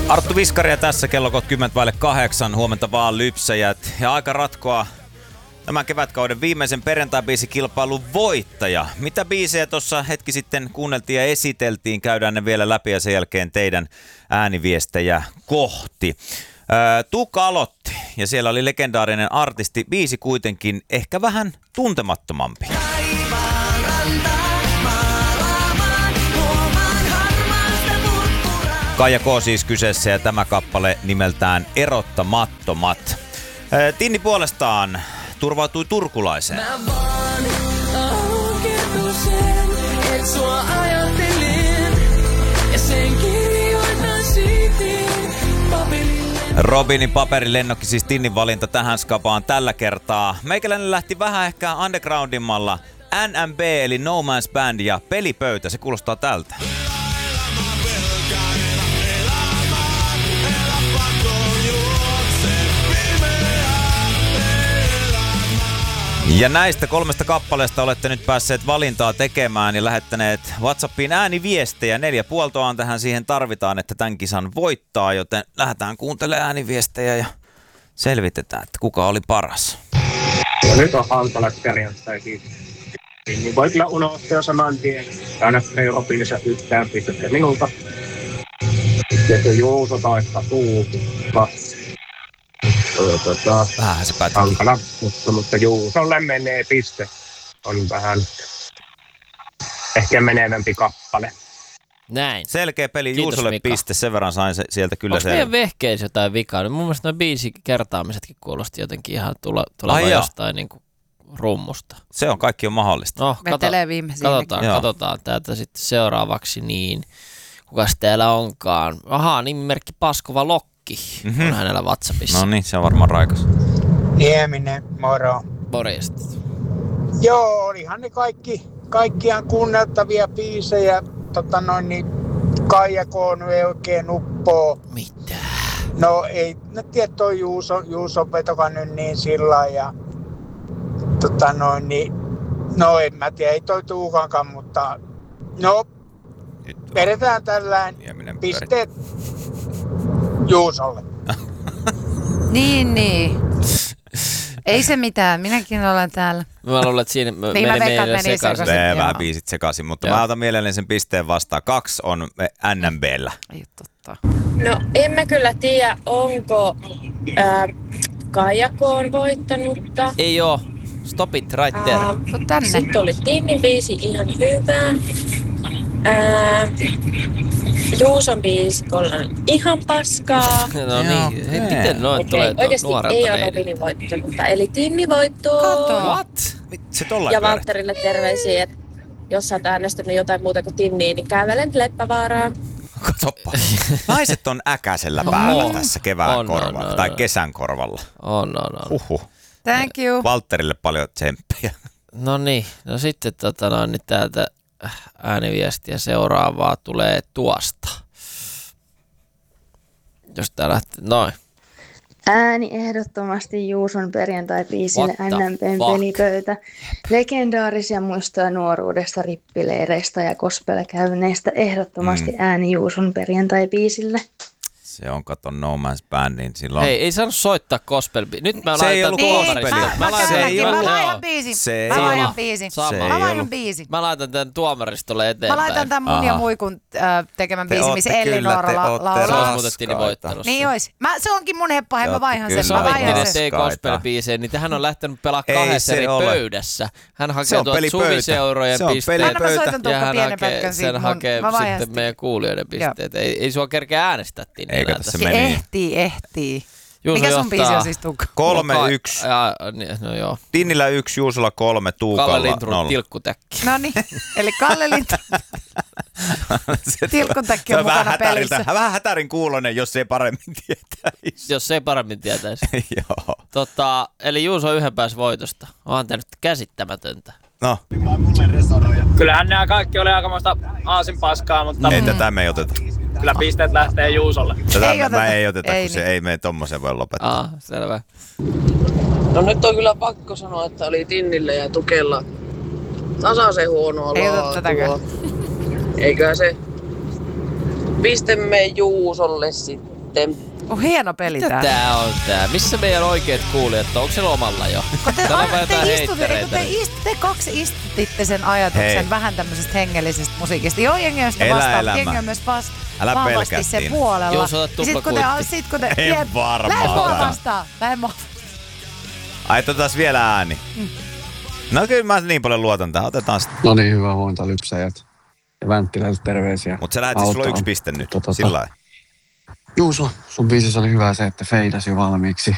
Arttu Viskaria tässä, kello 7:10 huomenta vaan lypsäjät. Ja aika ratkoa tämän kevätkauden viimeisen perjantai-biisikilpailun voittaja. Mitä biisejä tuossa hetki sitten kuunneltiin ja esiteltiin, käydään ne vielä läpi ja sen jälkeen teidän ääniviestejä kohti. Tuukka aloitti ja siellä oli legendaarinen artisti, biisi kuitenkin ehkä vähän tuntemattomampi. Kaija K. siis kyseessä ja tämä kappale nimeltään Erottamattomat. Tinni puolestaan turvautui turkulaiseen. Robinin paperilennokki, siis Tinnin valinta tähän skapaan tällä kertaa. Meikäläinen lähti vähän ehkä undergroundimmalla. NMB eli No Man's Band ja Pelipöytä, se kuulostaa tältä. Ja näistä 3 kappaleesta olette nyt päässeet valintaa tekemään ja lähettäneet WhatsAppiin ääniviestejä. 4,5 tähän siihen tarvitaan, että tämän kisan voittaa, joten lähdetään kuuntelemaan ääniviestejä ja selvitetään, että kuka oli paras. No nyt on hankala perjantai siitä. Niin voi kyllä unohtaa jo saman tien. Aina ei opillisia yhtään pistettä minulta. Sitten Juuso taikka Tuukka. Vähän se päätki. Hankala, mutta Juusolle menee piste. On vähän ehkä menevämpi kappale. Näin. Selkeä peli. Kiitos, Juusolle Mika. piste, sen verran sain sieltä kyllä. Onko meidän vehkeissä jotain vikaa? Mun mielestä noin biisikertaamisetkin kuulosti jotenkin ihan tulevan jostain niinku rummusta. Se on, kaikki on mahdollista. No, katsotaan täältä sitten seuraavaksi niin. Kukas täällä onkaan? Ahaa, nimimerkki Paskova Lokki on hänellä WhatsAppissa. No niin, se on varmaan raikas. Nieminen, moro. Morjesta. Joo, olihan ne kaikkiaan kuunneltavia biisejä. Kaija K. ei oikein uppoo. Mitä? No ei, no tiedä toi Juuso vetokan nyt niin sillä ja no en mä tiedä, ei toi Tuukankaan, mutta no vedetään tällään pisteet Juusolle. Niin. Ei se mitään, minäkin olen täällä. Mä luulen, että siinä meni meille sekaisin. Vähän biisit sekaisin, mutta mä otan mielelläni sen pisteen vastaan. 2 on NMB:llä. Ei totta. No en mä kyllä tiedä, onko Kaija K. voittanutta. Ei oo. Stop it right there. Tänne. Sitten oli Tinnin biisi ihan hyvä. Juuson biisi on ihan paskaa. No niin, miten noin tulee nuorelta ei ole Robinin voittanutta, eli Tinni voittuu. What? Se tollain ja Valtterille terveisiä, että jos sä oot äänestänyt jotain muuta kuin Tinniä, niin kävelen Leppävaaraan. Katsoppa. Naiset on äkäisellä päällä tässä kevään korvalla tai kesän korvalla. On. Thank you. Valtterille paljon tsemppiä. No niin, no sitten niin täältä ääniviestiä seuraavaa tulee tuosta. Jos tää lähtee, noin. Ääni ehdottomasti Juuson perjantai-biisille NMP:n Pelipöytä. Legendaarisia muistoja nuoruudesta, rippileireistä ja gospel-käynneistä. Ehdottomasti ääni Juuson perjantai-biisille. Se on, kato, No Man's Bandin silloin. Hei, ei saanut soittaa gospel. Nyt mä laitan tuomarista. Mä laitan biisin. Mä laitan tän tuomaristolle eteenpäin. Mä laitan tän mun ja Muikun tekemän biisin, missä Elli Noora laulaa. Se olisi muuten Tini voittelussa. Niin ois. Se onkin mun heppa, hei mä vaihan sen. Tee gospel-biisejä, niin hän on lähtenyt pelaa 2 eri pöydässä. Hän hakee tuolta suviseurojen pisteet. Anna mä soitan Tuukka pienen pätkän siitä. Sen hakee sitten meidän kuulijoiden pisteet. Ei sua kerkeä äänestää, Tini. Ehtii. Mikä sun biisi on siis, Tuukka? 3-1. No joo. Tinnillä 1, Juusolla 3, Tuukalla 0. Kalle Lintrun tilkkutäkki. No niin, eli Kalle Lintrun tilkkutäkki on mukana pelissä. Vähän hätärin kuulonen, jos ei paremmin tietäisi. Jos ei paremmin tietäisi. Joo. Eli Juuso yhden pääsi voitosta. Onhan tämä nyt käsittämätöntä. No. Kyllähän nämä kaikki oli aikamoista aasinpaskaa, mutta ei tätä me ei oteta. Kyllä pisteet lähtee Juusolle. Tätä ei oteta, kun se ei mene tommosen voi lopettaa. Selvä. No nyt on kyllä pakko sanoa, että oli Tinnillä ja Tukella tasaisen huonoa laatua. Eiköhän se piste mene Juusolle sitten. On hieno peli tää. Tää on tää. Missä meidän oikeat kuulijat on? Onko se lomalla jo? Te kaksi istutitte sen ajatuksen vähän tämmöisestä hengellisestä musiikista. Joo, jengi on sitä vastaan, jengi on myös vahvasti sen puolella. Joo, sä otat tuplakuitti. En varmaan. Lähde mua. Ai, otetaan vielä ääni. No kyllä mä niin paljon luotan tähän. Otetaan sitten. No niin, hyvää huomenta lypsäjät. Ja Vänttilälle terveisiä. Mutta sä lähet siis sulla 1 piste nyt. Sillä lailla. Juuso, sun biisissä oli hyvä se, että feidasi jo valmiiksi.